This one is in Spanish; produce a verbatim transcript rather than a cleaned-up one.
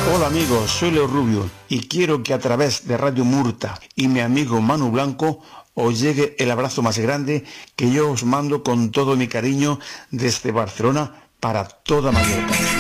Hola amigos, soy Leo Rubio y quiero que a través de Radio Murta y mi amigo Manu Blanco os llegue el abrazo más grande que yo os mando con todo mi cariño desde Barcelona para toda Mallorca.